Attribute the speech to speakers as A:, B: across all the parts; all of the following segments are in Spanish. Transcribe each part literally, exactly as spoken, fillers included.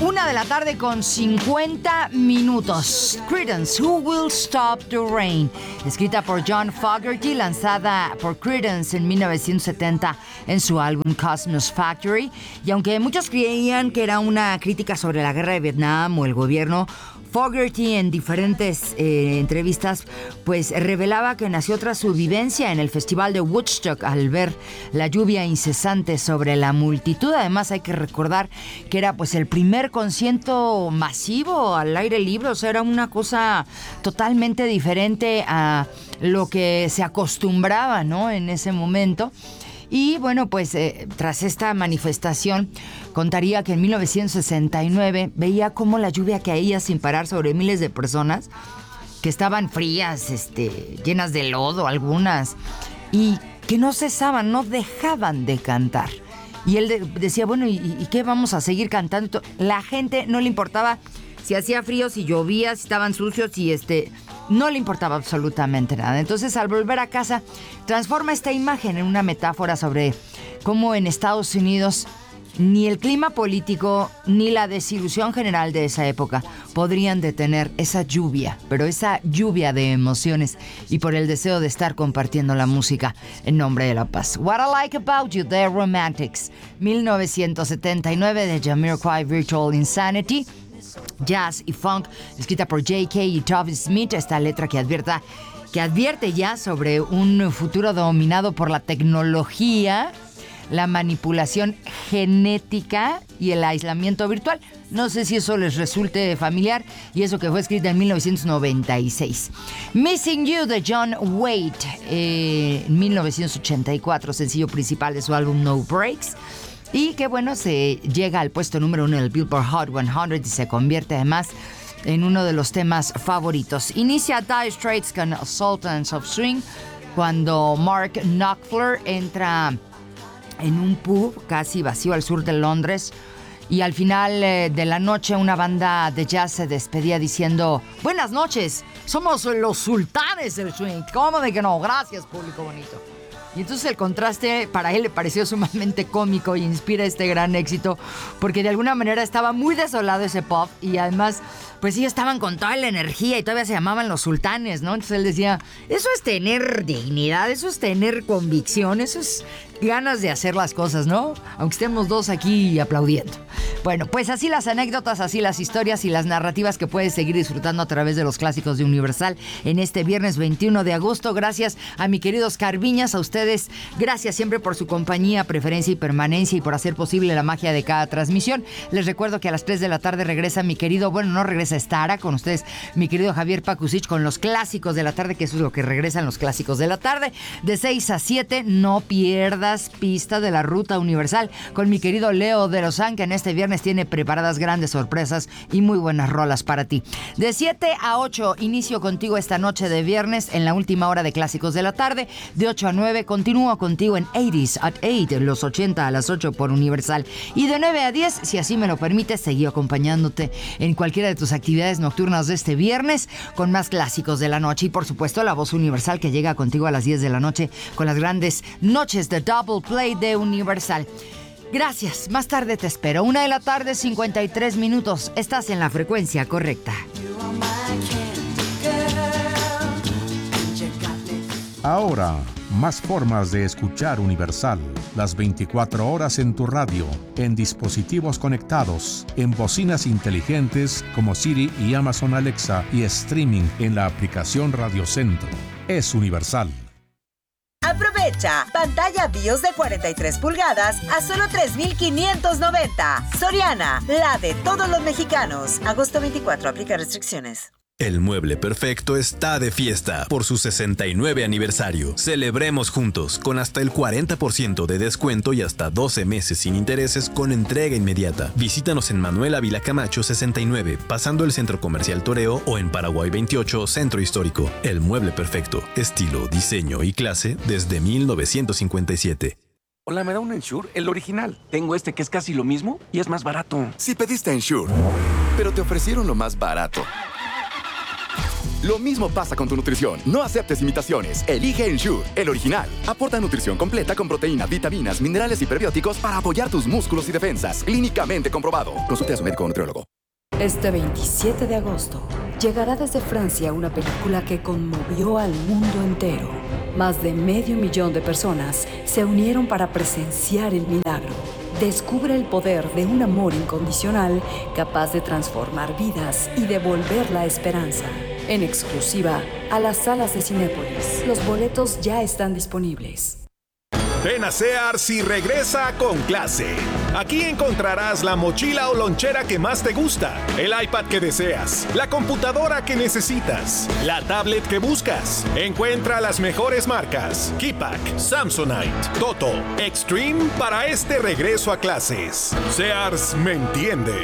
A: Una de la tarde con cincuenta minutos. Creedence, Who Will Stop the Rain, escrita por John Fogerty, lanzada por Creedence en mil novecientos setenta en su álbum Cosmos Factory. Y aunque muchos creían que era una crítica sobre la guerra de Vietnam o el gobierno, Fogerty en diferentes eh, entrevistas pues revelaba que nació tras su vivencia en el festival de Woodstock al ver la lluvia incesante sobre la multitud. Además hay que recordar que era pues el primer concierto masivo al aire libre, o sea, era una cosa totalmente diferente a lo que se acostumbraba, ¿no?, en ese momento. Y bueno, pues eh, tras esta manifestación contaría que en mil novecientos sesenta y nueve veía cómo la lluvia caía sin parar sobre miles de personas que estaban frías, este, llenas de lodo algunas, y que no cesaban, no dejaban de cantar. Y él de, decía, bueno, ¿y, ¿y qué vamos a seguir cantando? La gente no le importaba si hacía frío, si llovía, si estaban sucios, si este... no le importaba absolutamente nada. Entonces, al volver a casa, transforma esta imagen en una metáfora sobre cómo en Estados Unidos ni el clima político ni la desilusión general de esa época podrían detener esa lluvia, pero esa lluvia de emociones y por el deseo de estar compartiendo la música en nombre de la paz. What I Like About You, The Romantics, mil novecientos setenta y nueve, de Jamiroquai, Virtual Insanity. Jazz y funk, escrita por J K y Toby Smith, esta letra que advierta, que advierte ya sobre un futuro dominado por la tecnología, la manipulación genética y el aislamiento virtual. No sé si eso les resulte familiar, y eso que fue escrita en mil novecientos noventa y seis. Missing You, de John Waite, eh, en mil novecientos ochenta y cuatro, sencillo principal de su álbum No Breaks. Y que bueno, se llega al puesto número uno del Billboard Hot cien y se convierte además en uno de los temas favoritos. Inicia Dire Straits con Sultans of Swing cuando Mark Knopfler entra en un pub casi vacío al sur de Londres, y al final eh, de la noche una banda de jazz se despedía diciendo: buenas noches, somos los sultanes del swing. ¿Cómo de que no? Gracias, público bonito. Y entonces el contraste para él le pareció sumamente cómico y inspira este gran éxito, porque de alguna manera estaba muy desolado ese pop, y además pues ellos estaban con toda la energía y todavía se llamaban los sultanes, ¿no? Entonces él decía, eso es tener dignidad, eso es tener convicción, eso es ganas de hacer las cosas, ¿no? Aunque estemos dos aquí aplaudiendo. Bueno, pues así las anécdotas, así las historias y las narrativas que puedes seguir disfrutando a través de los clásicos de Universal en este viernes veintiuno de agosto. Gracias a mi querido Oscar Viñas, a ustedes, gracias siempre por su compañía, preferencia y permanencia, y por hacer posible la magia de cada transmisión. Les recuerdo que a las tres de la tarde regresa mi querido, bueno, no regresa, estará con ustedes mi querido Javier Pakusich con los clásicos de la tarde, que eso es lo que regresan los clásicos de la tarde. De seis a siete, no pierdas pista de la ruta Universal con mi querido Leo de Lozán, que en este viernes tiene preparadas grandes sorpresas y muy buenas rolas para ti. De siete a ocho, inicio contigo esta noche de viernes en la última hora de clásicos de la tarde. De ocho a nueve, continúo contigo en ochenta at ocho, los ochenta a las ocho por Universal. Y de nueve a diez, si así me lo permites, seguí acompañándote en cualquiera de tus actividades nocturnas de este viernes con más clásicos de la noche. Y por supuesto, la voz Universal, que llega contigo a las diez de la noche con las grandes noches de Double Play de Universal. Gracias, más tarde te espero. Una de la tarde, cincuenta y tres minutos. Estás en la frecuencia correcta.
B: Ahora, más formas de escuchar Universal. Las veinticuatro horas en tu radio, en dispositivos conectados, en bocinas inteligentes como Siri y Amazon Alexa, y streaming en la aplicación Radio Centro. Es Universal.
C: Aprovecha pantalla BIOS de cuarenta y tres pulgadas a solo tres mil quinientos noventa. Soriana, la de todos los mexicanos. agosto veinticuatro, aplica restricciones.
D: El Mueble Perfecto está de fiesta por su sesenta y nueve aniversario. Celebremos juntos con hasta el cuarenta por ciento de descuento y hasta doce meses sin intereses con entrega inmediata. Visítanos en Manuel Ávila Camacho sesenta y nueve, pasando el Centro Comercial Toreo, o en Paraguay veintiocho, Centro Histórico. El Mueble Perfecto, estilo, diseño y clase desde mil novecientos cincuenta y siete.
E: Hola, ¿me da un Ensure? El original. Tengo este que es casi lo mismo y es más barato.
F: Si pediste Ensure, pero te ofrecieron lo más barato. Lo mismo pasa con tu nutrición. No aceptes imitaciones. Elige Ensure, el original. Aporta nutrición completa con proteínas, vitaminas, minerales y prebióticos para apoyar tus músculos y defensas. Clínicamente comprobado. Consulte a su médico o nutriólogo.
G: Este veintisiete de agosto llegará desde Francia una película que conmovió al mundo entero. Más de medio millón de personas se unieron para presenciar el milagro. Descubre el poder de un amor incondicional capaz de transformar vidas y devolver la esperanza. En exclusiva a las salas de Cinépolis. Los boletos ya están disponibles.
H: Ven a Sears y regresa con clase. Aquí encontrarás la mochila o lonchera que más te gusta, el iPad que deseas, la computadora que necesitas, la tablet que buscas. Encuentra las mejores marcas: Keypack, Samsonite, Toto, Extreme para este regreso a clases. Sears me entiende.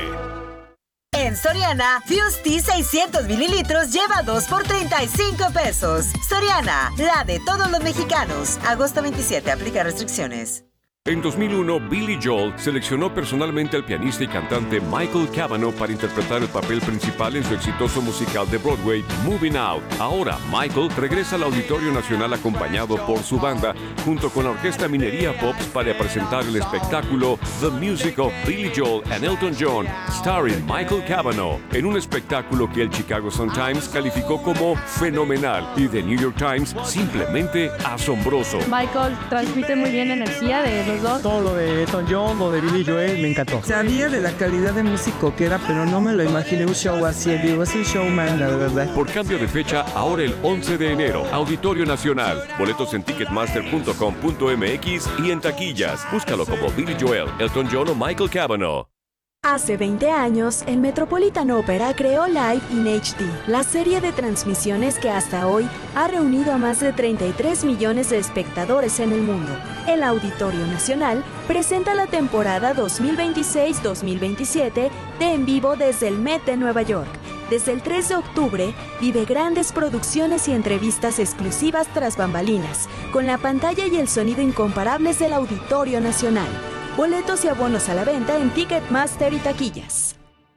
C: En Soriana, Fuse Tea seiscientos mililitros lleva dos por treinta y cinco pesos. Soriana, la de todos los mexicanos. Agosto veintisiete, aplica restricciones.
I: En dos mil uno, Billy Joel seleccionó personalmente al pianista y cantante Michael Cavanaugh para interpretar el papel principal en su exitoso musical de Broadway, Moving Out. Ahora, Michael regresa al Auditorio Nacional acompañado por su banda, junto con la Orquesta Minería Pops, para presentar el espectáculo The Music of Billy Joel and Elton John, starring Michael Cavanaugh, en un espectáculo que el Chicago Sun-Times calificó como fenomenal y The New York Times simplemente asombroso.
J: Michael transmite muy bien energía de los dos.
K: Todo lo de Elton John, lo de Billy Joel, me encantó.
L: Sabía de la calidad de músico que era, pero no me lo imaginé un show así en vivo. Es un showman, la verdad.
I: Por cambio de fecha, ahora el once de enero, Auditorio Nacional. Boletos en ticketmaster punto com punto m x y en taquillas. Búscalo como Billy Joel, Elton John o Michael Cavanaugh.
M: Hace veinte años, el Metropolitan Opera creó Live in H D, la serie de transmisiones que hasta hoy ha reunido a más de treinta y tres millones de espectadores en el mundo. El Auditorio Nacional presenta la temporada dos mil veintiséis dos mil veintisiete de En Vivo desde el Met de Nueva York. Desde el tres de octubre, vive grandes producciones y entrevistas exclusivas tras bambalinas, con la pantalla y el sonido incomparables del Auditorio Nacional. Boletos y abonos a la venta en Ticketmaster y taquillas.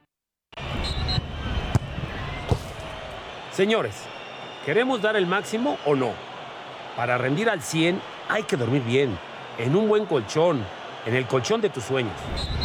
N: Señores, ¿queremos dar el máximo o no? Para rendir al cien hay que dormir bien, en un buen colchón, en el colchón de tus sueños.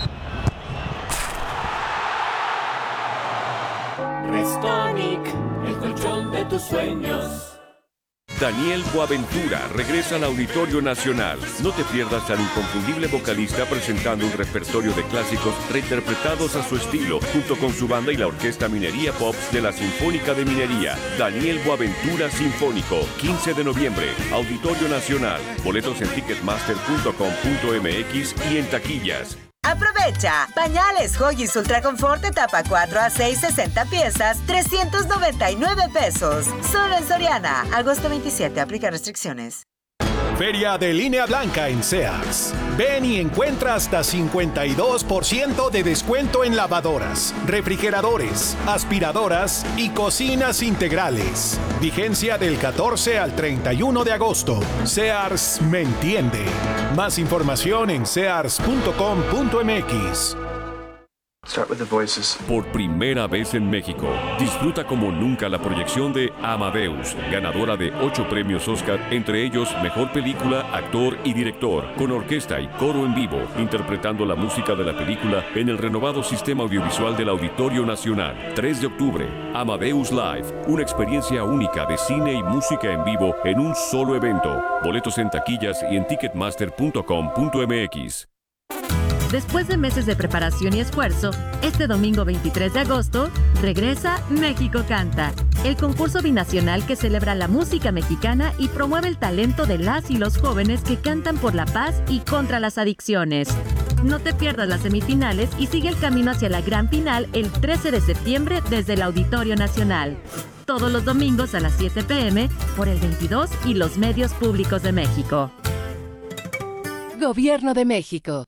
O: Restonic, el colchón de tus sueños.
I: Daniel Boaventura regresa al Auditorio Nacional. No te pierdas al inconfundible vocalista presentando un repertorio de clásicos reinterpretados a su estilo, junto con su banda y la Orquesta Minería Pops de la Sinfónica de Minería. Daniel Boaventura Sinfónico, quince de noviembre, Auditorio Nacional. Boletos en ticketmaster punto com punto m x y en taquillas.
C: Aprovecha. Pañales Huggies Ultra Confort etapa cuatro a seis, sesenta piezas, trescientos noventa y nueve pesos. Solo en Soriana. Agosto veintisiete. Aplica restricciones.
H: Feria de Línea Blanca en Sears. Ven y encuentra hasta cincuenta y dos por ciento de descuento en lavadoras, refrigeradores, aspiradoras y cocinas integrales. Vigencia del catorce al treinta y uno de agosto. Sears me entiende. Más información en sears punto com punto m x.
I: Start with the voices. Por primera vez en México, disfruta como nunca la proyección de Amadeus, ganadora de ocho premios Oscar, entre ellos Mejor Película, Actor y Director, con orquesta y coro en vivo, interpretando la música de la película en el renovado sistema audiovisual del Auditorio Nacional. tres de octubre, Amadeus Live, una experiencia única de cine y música en vivo en un solo evento. Boletos en taquillas y en ticketmaster punto com punto m x.
P: Después de meses de preparación y esfuerzo, este domingo veintitrés de agosto, regresa México Canta, el concurso binacional que celebra la música mexicana y promueve el talento de las y los jóvenes que cantan por la paz y contra las adicciones. No te pierdas las semifinales y sigue el camino hacia la gran final el trece de septiembre desde el Auditorio Nacional. Todos los domingos a las siete p m por el veintidós y los medios públicos de México.
Q: Gobierno de México.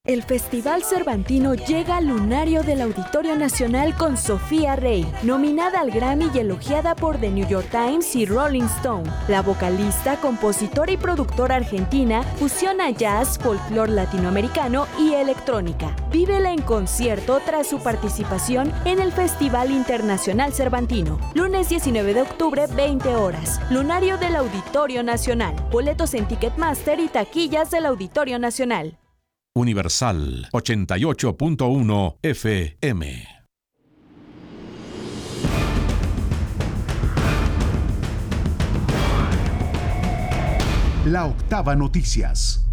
M: El Festival Cervantino llega al lunario del Auditorio Nacional con Sofía Rey, nominada al Grammy y elogiada por The New York Times y Rolling Stone. La vocalista, compositora y productora argentina fusiona jazz, folclore latinoamericano y electrónica. Vívela en concierto tras su participación en el Festival Internacional Cervantino. Lunes diecinueve de octubre, veinte horas. Lunario del Auditorio Nacional. Boletos en Ticketmaster y taquillas del Auditorio Nacional.
B: Universal ochenta y ocho punto uno F M.
Q: La Octava Noticias.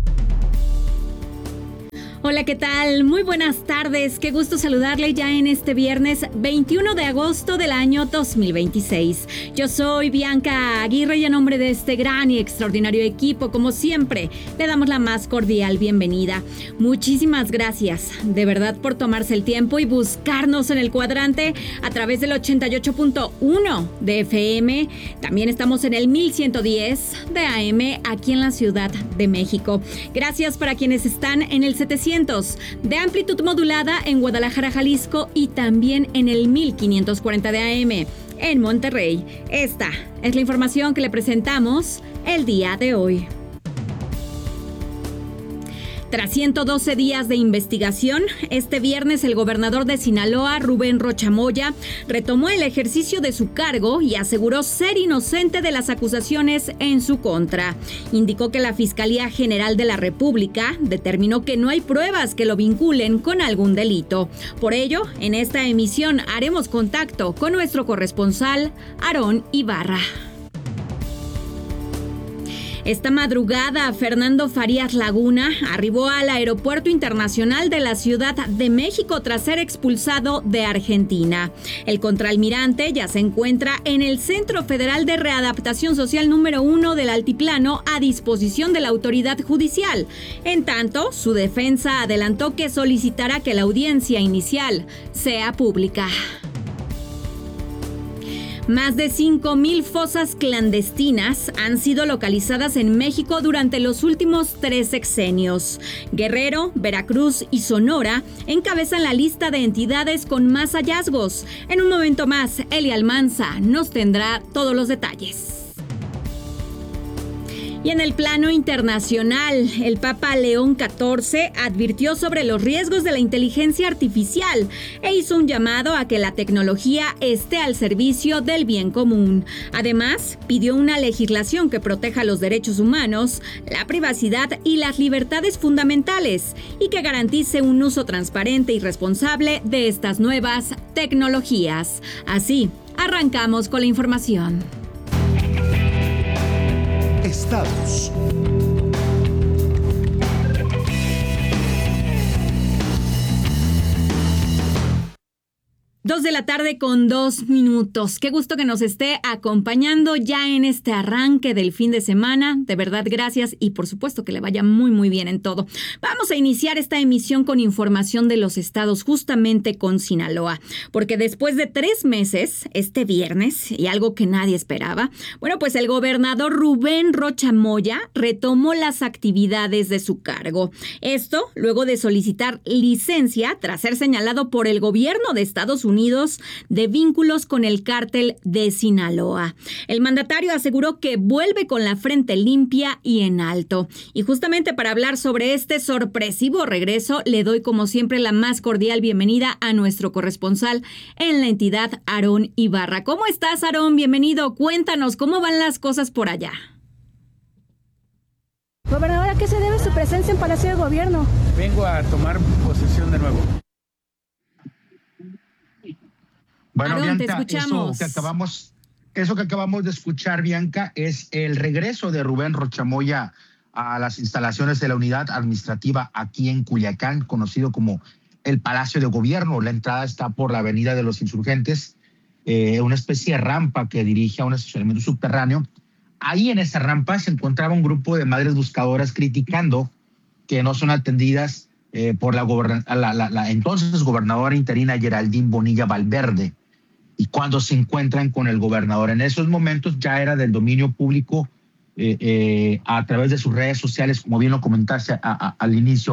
R: Hola, ¿qué tal? Muy buenas tardes. Qué gusto saludarle ya en este viernes veintiuno de agosto del año dos mil veintiséis. Yo soy Bianca Aguirre y a nombre de este gran y extraordinario equipo, como siempre, le damos la más cordial bienvenida. Muchísimas gracias, de verdad, por tomarse el tiempo y buscarnos en el cuadrante a través del ochenta y ocho punto uno de F M. También estamos en el mil ciento diez de A M aquí en la Ciudad de México. Gracias para quienes están en el setecientos de amplitud modulada en Guadalajara, Jalisco, y también en el mil quinientos cuarenta de A M en Monterrey. Esta es la información que le presentamos el día de hoy. Tras ciento doce días de investigación, este viernes el gobernador de Sinaloa, Rubén Rocha Moya, retomó el ejercicio de su cargo y aseguró ser inocente de las acusaciones en su contra. Indicó que la Fiscalía General de la República determinó que no hay pruebas que lo vinculen con algún delito. Por ello, en esta emisión haremos contacto con nuestro corresponsal, Aarón Ibarra. Esta madrugada, Fernando Farías Laguna arribó al Aeropuerto Internacional de la Ciudad de México tras ser expulsado de Argentina. El contraalmirante ya se encuentra en el Centro Federal de Readaptación Social número uno del Altiplano a disposición de la autoridad judicial. En tanto, su defensa adelantó que solicitará que la audiencia inicial sea pública. Más de cinco mil fosas clandestinas han sido localizadas en México durante los últimos tres sexenios. Guerrero, Veracruz y Sonora encabezan la lista de entidades con más hallazgos. En un momento más, Eli Almanza nos tendrá todos los detalles. Y en el plano internacional, el Papa León catorce advirtió sobre los riesgos de la inteligencia artificial e hizo un llamado a que la tecnología esté al servicio del bien común. Además, pidió una legislación que proteja los derechos humanos, la privacidad y las libertades fundamentales y que garantice un uso transparente y responsable de estas nuevas tecnologías. Así, arrancamos con la información.
Q: Estados.
R: Dos de la tarde con dos minutos. Qué gusto que nos esté acompañando ya en este arranque del fin de semana. De verdad, gracias y por supuesto que le vaya muy muy bien en todo. Vamos a iniciar esta emisión con información de los estados, justamente con Sinaloa, porque después de tres meses, este viernes, y algo que nadie esperaba, bueno, pues el gobernador Rubén Rocha Moya retomó las actividades de su cargo. Esto luego de solicitar licencia tras ser señalado por el gobierno de Estados Unidos de vínculos con el cártel de Sinaloa. El mandatario aseguró que vuelve con la frente limpia y en alto. Y justamente para hablar sobre este sorpresivo regreso, le doy como siempre la más cordial bienvenida a nuestro corresponsal en la entidad, Aarón Ibarra. ¿Cómo estás, Aarón? Bienvenido. Cuéntanos, ¿cómo van las cosas por allá?
S: Gobernador, ¿a qué se debe su presencia en Palacio de Gobierno?
T: Vengo a tomar posesión de nuevo. Bueno,
R: Aarón,
T: Bianca,
R: te escuchamos.
T: Eso que, acabamos, eso que acabamos de escuchar, Bianca, es el regreso de Rubén Rocha Moya a las instalaciones de la unidad administrativa aquí en Culiacán, conocido como el Palacio de Gobierno. La entrada está por la Avenida de los Insurgentes, eh, una especie de rampa que dirige a un estacionamiento subterráneo. Ahí en esa rampa se encontraba un grupo de madres buscadoras criticando que no son atendidas eh, por la, la, la, la entonces gobernadora interina Geraldine Bonilla Valverde. Y cuando se encuentran con el gobernador, en esos momentos ya era del dominio público eh, eh, a través de sus redes sociales, como bien lo comentaste a, a, al inicio,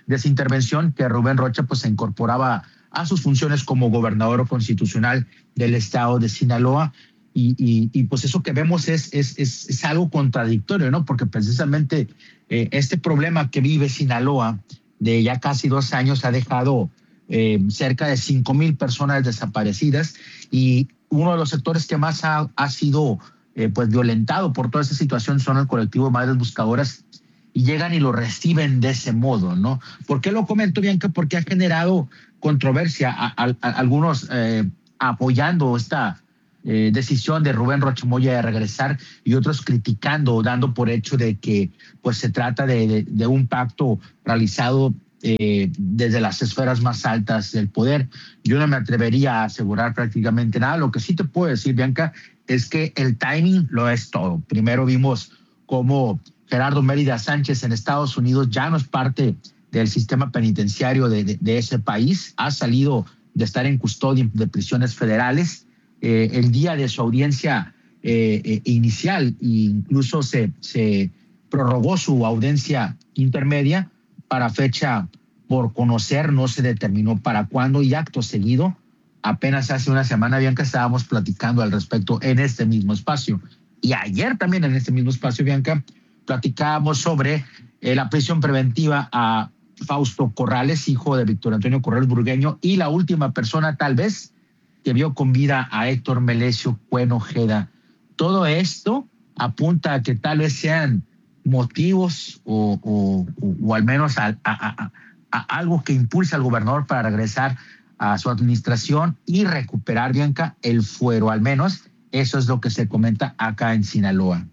T: de esa intervención, que Rubén Rocha pues se incorporaba a sus funciones como gobernador constitucional del estado de Sinaloa. Y, y, y pues eso que vemos es, es, es, es algo contradictorio, ¿no? Porque precisamente eh, este problema que vive Sinaloa de ya casi dos años ha dejado eh, cerca de cinco mil personas desaparecidas, y uno de los sectores que más ha, ha sido eh, pues violentado por toda esa situación son el colectivo de Madres Buscadoras, y llegan y lo reciben de ese modo, ¿no? ¿Por qué lo comento, Bianca? Porque ha generado controversia a, a, a algunos eh, apoyando esta Eh, decisión de Rubén Rocha Moya de regresar, y otros criticando, dando por hecho de que pues se trata de, de, de un pacto realizado eh, desde las esferas más altas del poder. Yo no me atrevería a asegurar prácticamente nada. Lo que sí te puedo decir, Bianca, es que el timing lo es todo. Primero vimos cómo Gerardo Mérida Sánchez en Estados Unidos ya no es parte del sistema penitenciario de, de, de ese país, ha salido de estar en custodia de prisiones federales. Eh, el día de su audiencia eh, eh, inicial, e incluso se, se prorrogó su audiencia intermedia para fecha por conocer, no se determinó para cuándo, y acto seguido, apenas hace una semana, Bianca, estábamos platicando al respecto en este mismo espacio. Y ayer también en este mismo espacio, Bianca, platicábamos sobre eh, la prisión preventiva a Fausto Corrales, hijo de Víctor Antonio Corrales Burgueño, y la última persona tal vez que vio con vida a Héctor Melesio Cuen Ojeda. Todo esto apunta a que tal vez sean motivos o, o, o, o al menos a, a, a, a algo que impulsa al gobernador para regresar a su administración y recuperar, Bianca, el fuero. Al menos eso es lo que se comenta acá en Sinaloa.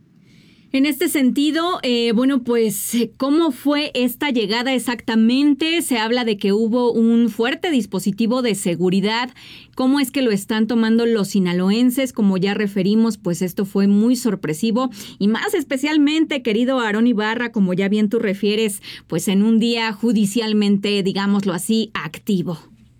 R: En este sentido, eh, bueno, pues, ¿cómo fue esta llegada exactamente? Se habla de que hubo un fuerte dispositivo de seguridad. ¿Cómo es que lo están tomando los sinaloenses? Como ya referimos, pues esto fue muy sorpresivo, y más especialmente, querido Aarón Ibarra, como ya bien tú refieres, pues en un día judicialmente, digámoslo así, activo.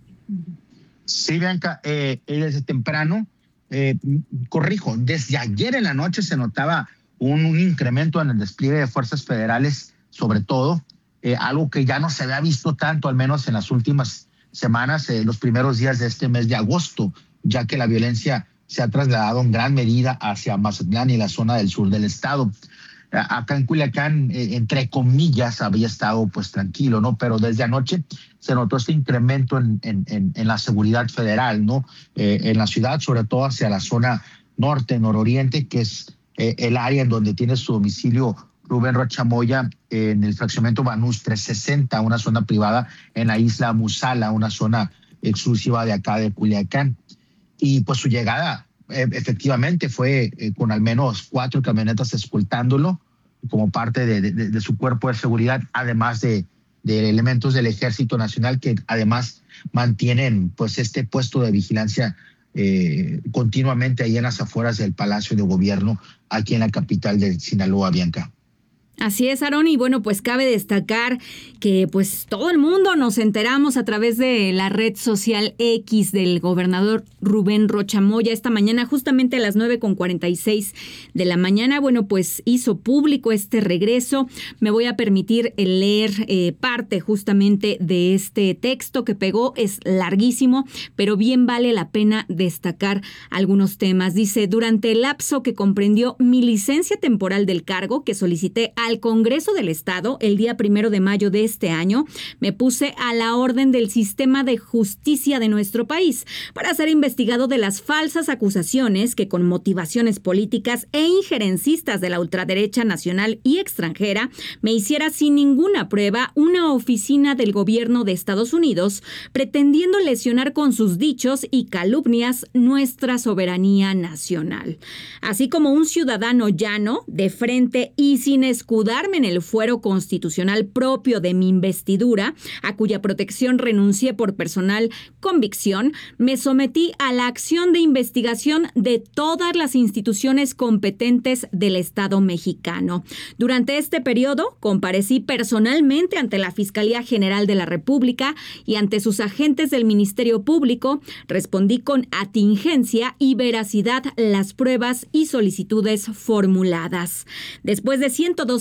T: Sí, Bianca, eh, desde temprano, eh, corrijo, desde ayer en la noche se notaba Un, un incremento en el despliegue de fuerzas federales, sobre todo, eh, algo que ya no se había visto tanto, al menos en las últimas semanas, eh, los primeros días de este mes de agosto, ya que la violencia se ha trasladado en gran medida hacia Mazatlán y la zona del sur del estado. Eh, acá en Culiacán, eh, entre comillas, había estado pues tranquilo, ¿no? Pero desde anoche se notó este incremento en, en, en, en la seguridad federal, ¿no? Eh, en la ciudad, sobre todo hacia la zona norte, nororiente, que es Eh, el área en donde tiene su domicilio Rubén Rocha Moya, eh, en el fraccionamiento Banús trescientos sesenta, una zona privada en la isla Musala, una zona exclusiva de acá de Culiacán. Y pues su llegada eh, efectivamente fue eh, con al menos cuatro camionetas escoltándolo como parte de, de, de su cuerpo de seguridad, además de, de elementos del Ejército Nacional que además mantienen pues este puesto de vigilancia Eh, continuamente ahí en las afueras del Palacio de Gobierno, aquí en la capital de Sinaloa, Bianca.
R: Así es, Aarón, y bueno, pues cabe destacar que pues todo el mundo nos enteramos a través de la red social X del gobernador Rubén Rocha Moya esta mañana, justamente a las nueve con cuarenta y seis de la mañana. Bueno, pues hizo público este regreso. Me voy a permitir leer eh, parte justamente de este texto que pegó. Es larguísimo, pero bien vale la pena destacar algunos temas. Dice: durante el lapso que comprendió mi licencia temporal del cargo que solicité al Congreso del Estado el día primero de mayo de este año, me puse a la orden del sistema de justicia de nuestro país para ser investigado de las falsas acusaciones que con motivaciones políticas e injerencistas de la ultraderecha nacional y extranjera me hiciera sin ninguna prueba una oficina del gobierno de Estados Unidos pretendiendo lesionar con sus dichos y calumnias nuestra soberanía nacional. Así como un ciudadano llano, de frente y sin escudarme en el fuero constitucional propio de mi investidura, a cuya protección renuncié por personal convicción, me sometí a la acción de investigación de todas las instituciones competentes del Estado mexicano. Durante este periodo, comparecí personalmente ante la Fiscalía General de la República y ante sus agentes del Ministerio Público, respondí con atingencia y veracidad las pruebas y solicitudes formuladas. Después de ciento dos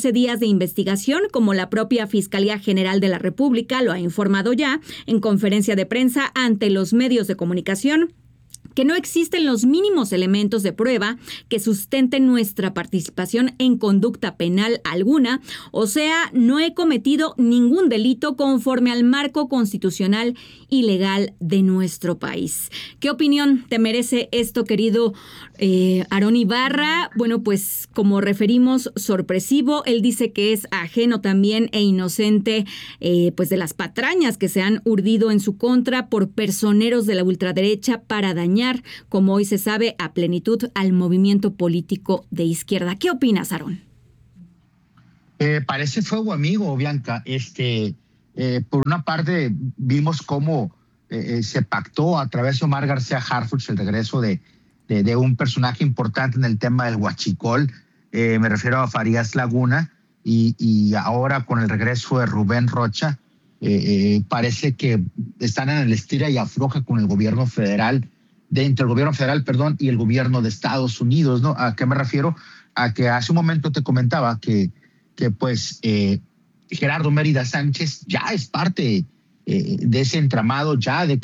R: doce días de investigación, como la propia Fiscalía General de la República lo ha informado ya en conferencia de prensa ante los medios de comunicación, que no existen los mínimos elementos de prueba que sustenten nuestra participación en conducta penal alguna, o sea, no he cometido ningún delito conforme al marco constitucional y legal de nuestro país. ¿Qué opinión te merece esto, querido eh, Aarón Ibarra? Bueno, pues como referimos, sorpresivo. Él dice que es ajeno también e inocente eh, pues de las patrañas que se han urdido en su contra por personeros de la ultraderecha para dañar, como hoy se sabe, a plenitud al movimiento político de izquierda. ¿Qué opinas, Aarón?
T: Eh, parece fuego amigo, Bianca. Este, eh, por una parte, vimos cómo eh, se pactó a través de Omar García Harfuch el regreso de, de, de un personaje importante en el tema del huachicol. Eh, me refiero a Farías Laguna, y, y ahora con el regreso de Rubén Rocha, eh, eh, parece que están en el estira y afloja con el gobierno federal, de entre el gobierno federal, perdón, y el gobierno de Estados Unidos, ¿no? ¿A qué me refiero? A que hace un momento te comentaba que, que pues, eh, Gerardo Mérida Sánchez ya es parte eh, de ese entramado, ya de